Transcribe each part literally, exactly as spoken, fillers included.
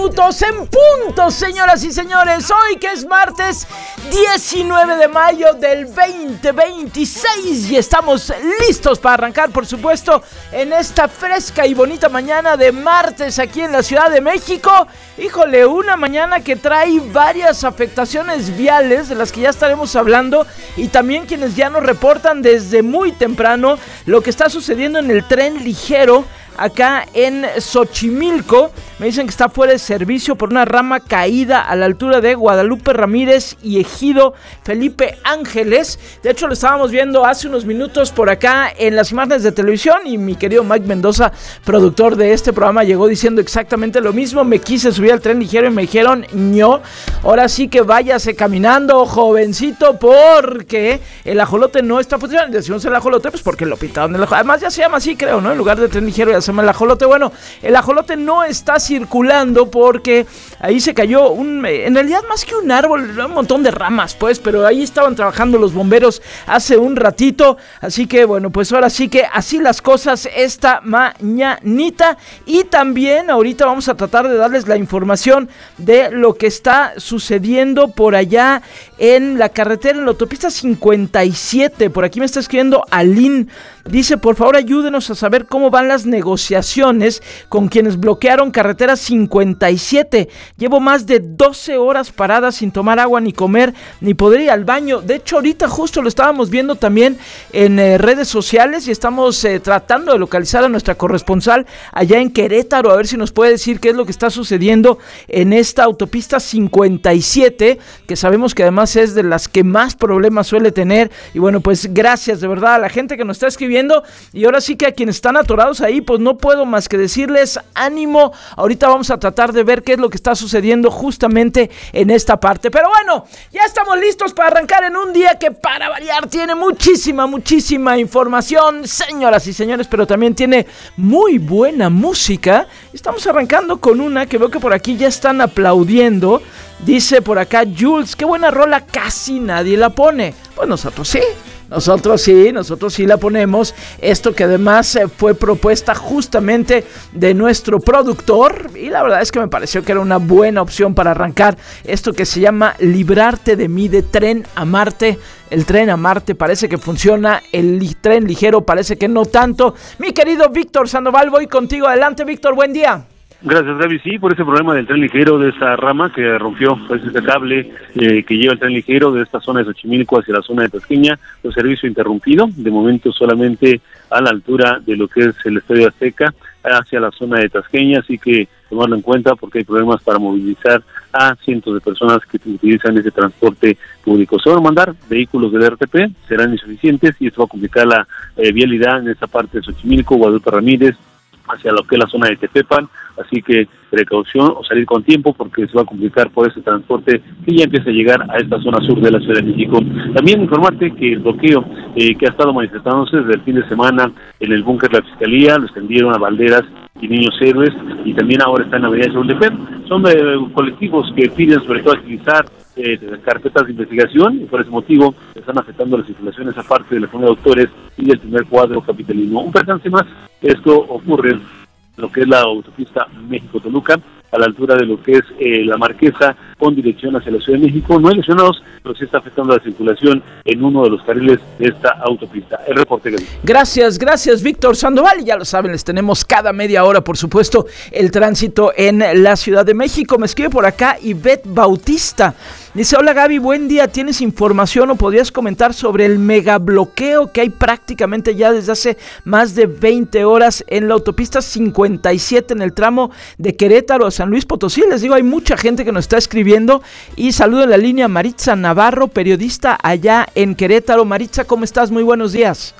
minutos en punto, señoras y señores. Hoy que es martes diecinueve de mayo del veinte veintiséis y estamos listos para arrancar, por supuesto, en esta fresca y bonita mañana de martes aquí en la Ciudad de México. Híjole, una mañana que trae varias afectaciones viales de las que ya estaremos hablando, y también quienes ya nos reportan desde muy temprano lo que está sucediendo en el tren ligero acá en Xochimilco. Me dicen que está fuera de servicio por una rama caída a la altura de Guadalupe Ramírez y Ejido Felipe Ángeles. De hecho, lo estábamos viendo hace unos minutos por acá en las imágenes de televisión, y mi querido Mike Mendoza, productor de este programa, llegó diciendo exactamente lo mismo. Me quise subir al tren ligero y me dijeron ño, ahora sí que váyase caminando, jovencito, porque el ajolote no está funcionando. Decimos el ajolote pues porque lo pintaron el ajolote. Además ya se llama así, creo, ¿no? En lugar de tren ligero ya se llama el ajolote. Bueno, el ajolote no está circulando porque ahí se cayó un, en realidad más que un árbol, un montón de ramas, pues, pero ahí estaban trabajando los bomberos hace un ratito, así que bueno, pues ahora sí que así las cosas esta mañanita. Y también ahorita vamos a tratar de darles la información de lo que está sucediendo por allá en la carretera, en la autopista cincuenta y siete. Por aquí me está escribiendo Aline, dice: por favor ayúdenos a saber cómo van las negociaciones con quienes bloquearon carretera cincuenta y siete. Llevo más de doce horas parada sin tomar agua, ni comer, ni poder ir al baño. De hecho, ahorita justo lo estábamos viendo también en eh, redes sociales, y estamos eh, tratando de localizar a nuestra corresponsal allá en Querétaro, a ver si nos puede decir qué es lo que está sucediendo en esta autopista cincuenta y siete, que sabemos que además es de las que más problemas suele tener. Y bueno, pues gracias de verdad a la gente que nos está escribiendo, y ahora sí que a quienes están atorados ahí, pues no puedo más que decirles ánimo. Ahorita vamos a tratar de ver qué es lo que está sucediendo justamente en esta parte. Pero bueno, ya estamos listos para arrancar en un día que, para variar, tiene muchísima, muchísima información, señoras y señores, pero también tiene muy buena música. Estamos arrancando con una que veo que por aquí ya están aplaudiendo. Dice por acá Jules: qué buena rola, casi nadie la pone. Pues nosotros sí. Nosotros sí, nosotros sí la ponemos. Esto que además eh, fue propuesta justamente de nuestro productor, y la verdad es que me pareció que era una buena opción para arrancar esto que se llama Librarte de mí, de Tren a Marte. El tren a Marte parece que funciona, el li- tren ligero parece que no tanto. Mi querido Víctor Sandoval, voy contigo. Adelante, Víctor, buen día. Gracias, Gaby. Sí, por ese problema del tren ligero, de esa rama que rompió, pues, ese cable eh, que lleva el tren ligero de esta zona de Xochimilco hacia la zona de Tasqueña, el servicio interrumpido, de momento solamente a la altura de lo que es el Estadio Azteca, hacia la zona de Tasqueña, así que tomarlo en cuenta porque hay problemas para movilizar a cientos de personas que utilizan ese transporte público. Se van a mandar vehículos del R T P, serán insuficientes, y esto va a complicar la eh, vialidad en esa parte de Xochimilco, Guadalupe Ramírez, hacia lo que es la zona de Tepepan, así que precaución o salir con tiempo porque se va a complicar por ese transporte que ya empieza a llegar a esta zona sur de la Ciudad de México. También informarte que el bloqueo eh, que ha estado manifestándose desde el fin de semana en el búnker de la Fiscalía, lo extendieron a Valderas y Niños Héroes, y también ahora está en la avenida de Chapultepec. Son eh, colectivos que piden sobre todo agilizar eh, carpetas de investigación, y por ese motivo están afectando la circulación esa parte de la zona de autores y del primer cuadro capitalino. Un percance más, esto ocurre en lo que es la autopista México-Toluca, a la altura de lo que es eh, la Marquesa, con dirección hacia la Ciudad de México. No hay lesionados, pero sí está afectando la circulación en uno de los carriles de esta autopista. El reporte, Gaby. Gracias, gracias, Víctor Sandoval. Y ya lo saben, les tenemos cada media hora, por supuesto, el tránsito en la Ciudad de México. Me escribe por acá Ivette Bautista. Dice: hola Gaby, buen día. ¿Tienes información o podrías comentar sobre el megabloqueo que hay prácticamente ya desde hace más de veinte horas en la autopista cincuenta y siete en el tramo de Querétaro a San Luis Potosí? Les digo, hay mucha gente que nos está escribiendo, y saludo en la línea Maritza Navarro, periodista allá en Querétaro. Maritza, ¿cómo estás? Muy buenos días.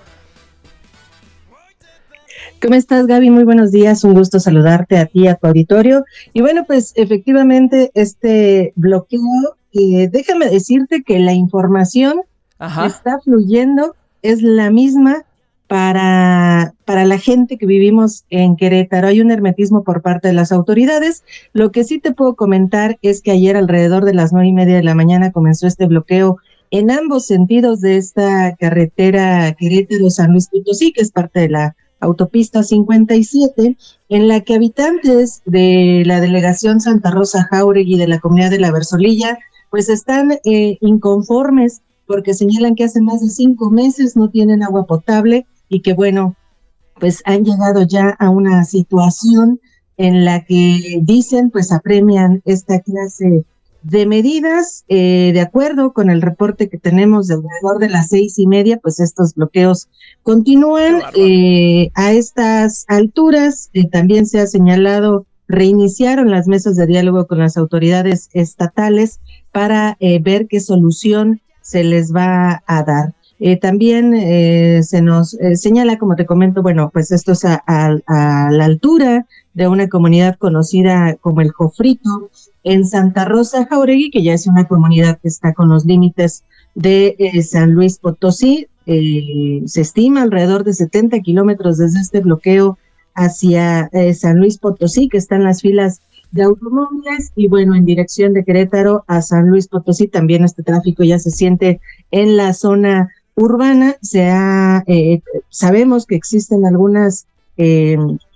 ¿Cómo estás, Gaby? Muy buenos días, un gusto saludarte a ti, a tu auditorio. Y bueno, pues efectivamente este bloqueo, eh, déjame decirte que la información Ajá. que está fluyendo es la misma para, para la gente que vivimos en Querétaro. Hay un hermetismo por parte de las autoridades. Lo que sí te puedo comentar es que ayer alrededor de las nueve y media de la mañana comenzó este bloqueo en ambos sentidos de esta carretera Querétaro-San Luis Potosí, que es parte de la autopista cincuenta y siete, en la que habitantes de la delegación Santa Rosa Jáuregui de la comunidad de La Versolilla, pues están eh, inconformes porque señalan que hace más de cinco meses no tienen agua potable y que bueno, pues han llegado ya a una situación en la que dicen, pues apremian esta clase de medidas. Eh, de acuerdo con el reporte que tenemos de alrededor de las seis y media, pues estos bloqueos continúan. Eh, a estas alturas eh, también se ha señalado, reiniciaron las mesas de diálogo con las autoridades estatales para eh, ver qué solución se les va a dar. Eh, también eh, se nos eh, señala, como te comento, bueno, pues esto es a, a, a la altura de una comunidad conocida como El Jofrito, en Santa Rosa Jáuregui, que ya es una comunidad que está con los límites de eh, San Luis Potosí. Eh, se estima alrededor de setenta kilómetros desde este bloqueo hacia eh, San Luis Potosí, que están las filas de automóviles, y bueno, en dirección de Querétaro a San Luis Potosí también este tráfico ya se siente en la zona urbana. Se ha, eh, sabemos que existen algunas eh,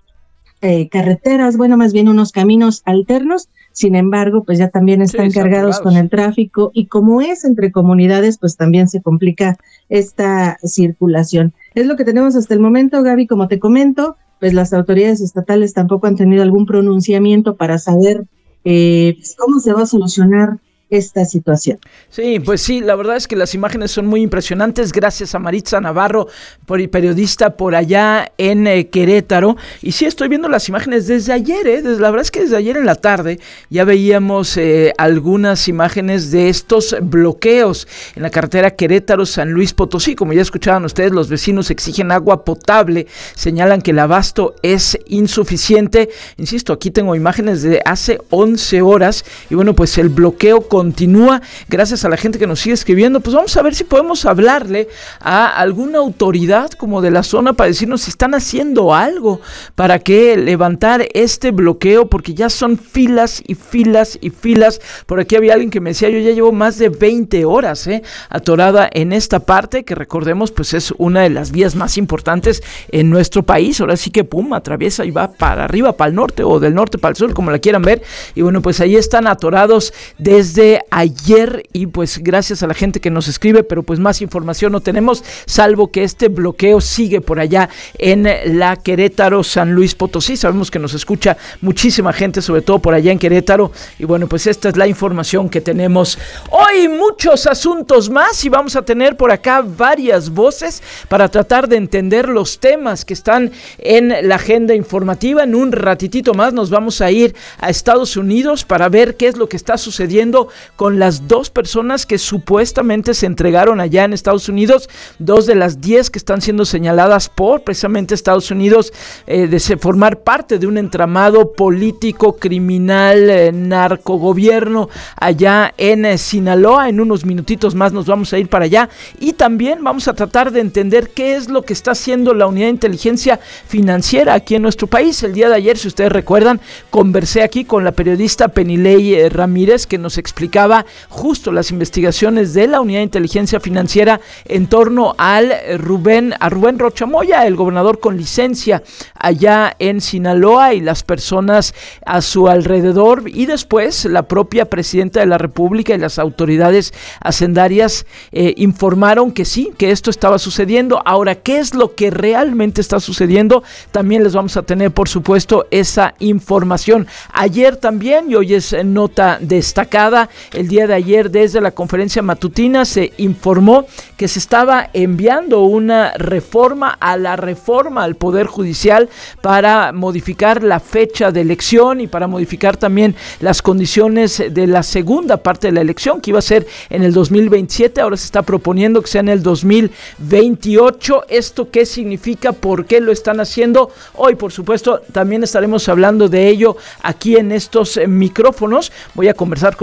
eh, carreteras, bueno, más bien unos caminos alternos, sin embargo, pues ya también están sí, cargados con el tráfico, y como es entre comunidades, pues también se complica esta circulación. Es lo que tenemos hasta el momento, Gaby. Como te comento, pues las autoridades estatales tampoco han tenido algún pronunciamiento para saber eh, pues cómo se va a solucionar esta situación. Sí, pues sí, la verdad es que las imágenes son muy impresionantes. Gracias a Maritza Navarro, periodista por allá en eh, Querétaro. Y sí, estoy viendo las imágenes desde ayer, eh, desde, la verdad es que desde ayer en la tarde ya veíamos eh, algunas imágenes de estos bloqueos en la carretera Querétaro-San Luis Potosí. Como ya escuchaban ustedes, los vecinos exigen agua potable, señalan que el abasto es insuficiente. Insisto, aquí tengo imágenes de hace once horas y bueno, pues el bloqueo continúa. Gracias a la gente que nos sigue escribiendo, pues vamos a ver si podemos hablarle a alguna autoridad como de la zona para decirnos si están haciendo algo para que levantar este bloqueo, porque ya son filas y filas y filas. Por aquí había alguien que me decía, yo ya llevo más de veinte horas eh, atorada en esta parte, que recordemos pues es una de las vías más importantes en nuestro país. Ahora sí que pum, atraviesa y va para arriba, para el norte, o del norte para el sur, como la quieran ver. Y bueno, pues ahí están atorados desde ayer, y pues gracias a la gente que nos escribe, pero pues más información no tenemos, salvo que este bloqueo sigue por allá en la Querétaro San Luis Potosí. Sabemos que nos escucha muchísima gente, sobre todo por allá en Querétaro, y bueno, pues esta es la información que tenemos hoy. Muchos asuntos más, y vamos a tener por acá varias voces para tratar de entender los temas que están en la agenda informativa. En un ratitito más nos vamos a ir a Estados Unidos para ver qué es lo que está sucediendo con las dos personas que supuestamente se entregaron allá en Estados Unidos, dos de las diez que están siendo señaladas por precisamente Estados Unidos eh, de formar parte de un entramado político, criminal, eh, narcogobierno allá en eh, Sinaloa. En unos minutitos más nos vamos a ir para allá, y también vamos a tratar de entender qué es lo que está haciendo la Unidad de Inteligencia Financiera aquí en nuestro país. El día de ayer, si ustedes recuerdan, conversé aquí con la periodista Penilei eh, Ramírez, que nos explicaba justo las investigaciones de la Unidad de Inteligencia Financiera en torno al Rubén, a Rubén Rocha Moya, el gobernador con licencia allá en Sinaloa, y las personas a su alrededor, y después la propia presidenta de la República y las autoridades hacendarias eh, informaron que sí, que esto estaba sucediendo. Ahora, ¿qué es lo que realmente está sucediendo? También les vamos a tener, por supuesto, esa información. Ayer también, y hoy es nota destacada, el día de ayer desde la conferencia matutina se informó que se estaba enviando una reforma a la reforma al Poder Judicial para modificar la fecha de elección y para modificar también las condiciones de la segunda parte de la elección, que iba a ser en el dos mil veintisiete, ahora se está proponiendo que sea en el dos mil veintiocho. ¿Esto qué significa? ¿Por qué lo están haciendo? Hoy, por supuesto, también estaremos hablando de ello aquí en estos micrófonos. Voy a conversar con Arturo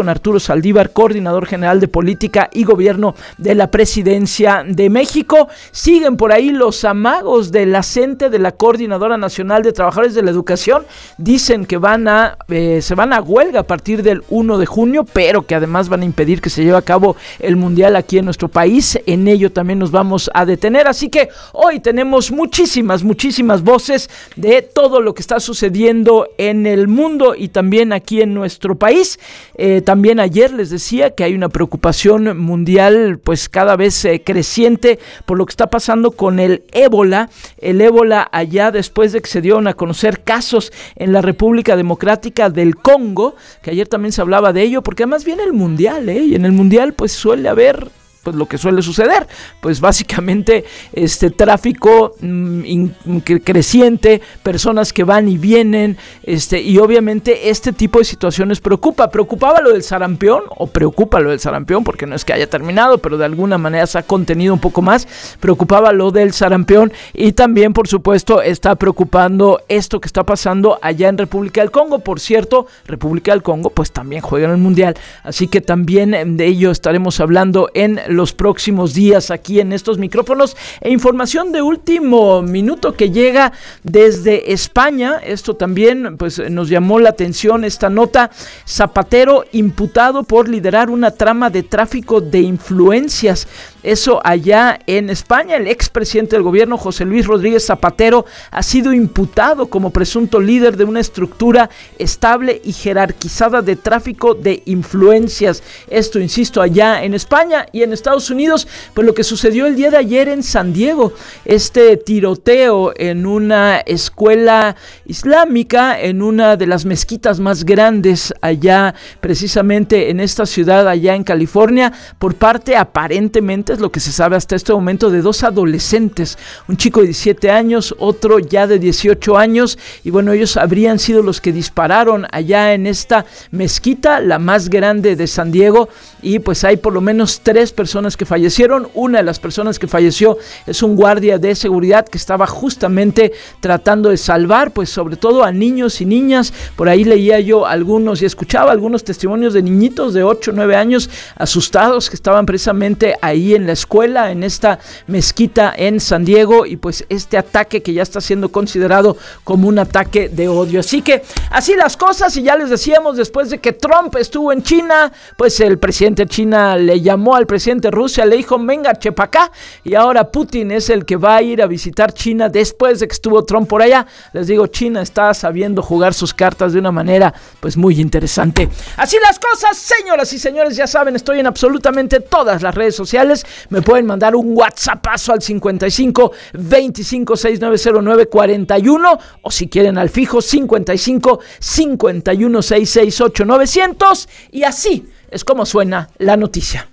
Saldívar, coordinador general de política y gobierno de la Presidencia de México. Siguen por ahí los amagos de la CENTE, de la Coordinadora Nacional de Trabajadores de la Educación. Dicen que van a eh, se van a huelga a partir del primero de junio, pero que además van a impedir que se lleve a cabo el Mundial aquí en nuestro país. En ello también nos vamos a detener. Así que hoy tenemos muchísimas, muchísimas voces de todo lo que está sucediendo en el mundo y también aquí en nuestro país. Eh, también ayer les decía que hay una preocupación mundial pues cada vez eh, creciente por lo que está pasando con el ébola. El ébola allá después de que se dieron a conocer casos en la República Democrática del Congo, que ayer también se hablaba de ello, porque además viene el Mundial, ¿eh? Y en el Mundial pues suele haber pues lo que suele suceder, pues básicamente este tráfico mmm, in, creciente, personas que van y vienen, este y obviamente este tipo de situaciones preocupa. Preocupaba lo del sarampión, o preocupa lo del sarampión, porque no es que haya terminado, pero de alguna manera se ha contenido un poco más. Preocupaba lo del sarampión y también, por supuesto, está preocupando esto que está pasando allá en República del Congo. Por cierto, República del Congo pues también juega en el Mundial, así que también de ello estaremos hablando en los próximos días aquí en estos micrófonos. E información de último minuto que llega desde España. Esto también pues nos llamó la atención, esta nota. Zapatero imputado por liderar una trama de tráfico de influencias. Eso allá en España. El expresidente del gobierno, José Luis Rodríguez Zapatero, ha sido imputado como presunto líder de una estructura estable y jerarquizada de tráfico de influencias. Esto, insisto, allá en España. Y en Estados Unidos, pues lo que sucedió el día de ayer en San Diego, este tiroteo en una escuela islámica, en una de las mezquitas más grandes allá, precisamente en esta ciudad, allá en California, por parte, aparentemente, es lo que se sabe hasta este momento, de dos adolescentes, un chico de diecisiete años, otro ya de dieciocho años, y bueno, ellos habrían sido los que dispararon allá en esta mezquita, la más grande de San Diego, y pues hay por lo menos tres personas que fallecieron. Una de las personas que falleció es un guardia de seguridad que estaba justamente tratando de salvar, pues sobre todo a niños y niñas. Por ahí leía yo algunos y escuchaba algunos testimonios de niñitos de ocho o nueve años asustados que estaban precisamente ahí en la escuela, en esta mezquita en San Diego, y pues este ataque que ya está siendo considerado como un ataque de odio. Así que así las cosas, y ya les decíamos, después de que Trump estuvo en China, pues el presidente de China le llamó al presidente de Rusia, le dijo, venga, chepa acá, y ahora Putin es el que va a ir a visitar China después de que estuvo Trump por allá. Les digo, China está sabiendo jugar sus cartas de una manera pues muy interesante. Así las cosas, señoras y señores, ya saben, estoy en absolutamente todas las redes sociales. Me pueden mandar un WhatsAppazo al cincuenta y cinco, veinticinco, sesenta y nueve cero nueve cuarenta y uno, o si quieren al fijo cincuenta y cinco, cincuenta y uno, sesenta y seis, ocho novecientos, y así es como suena la noticia.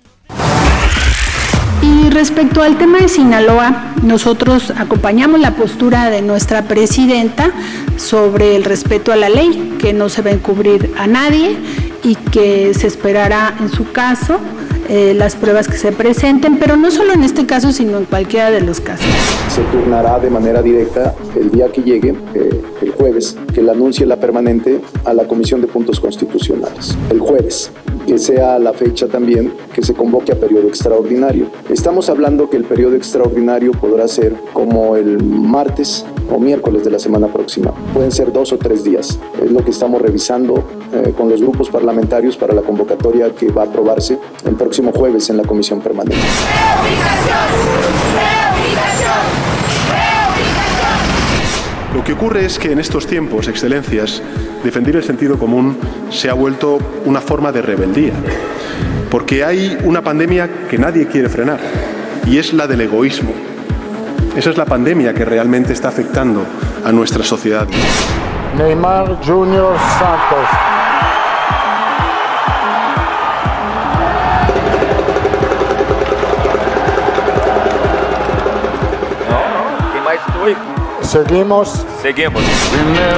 Y respecto al tema de Sinaloa, nosotros acompañamos la postura de nuestra presidenta sobre el respeto a la ley, que no se va a encubrir a nadie y que se esperará en su caso eh, las pruebas que se presenten, pero no solo en este caso, sino en cualquiera de los casos. Se turnará de manera directa el día que llegue, eh, el jueves, que le anuncie la permanente a la Comisión de Puntos Constitucionales. El jueves, que sea la fecha también que se convoque a periodo extraordinario. Estamos hablando que el periodo extraordinario podrá ser como el martes o miércoles de la semana próxima. Pueden ser dos o tres días. Es lo que estamos revisando eh, con los grupos parlamentarios para la convocatoria que va a aprobarse el próximo jueves en la Comisión Permanente. Lo que ocurre es que en estos tiempos, excelencias, defender el sentido común se ha vuelto una forma de rebeldía, porque hay una pandemia que nadie quiere frenar, y es la del egoísmo. Esa es la pandemia que realmente está afectando a nuestra sociedad. Neymar Junior Santos. No, no, ¿qué más estoy? Seguimos. Seguimos. Primero.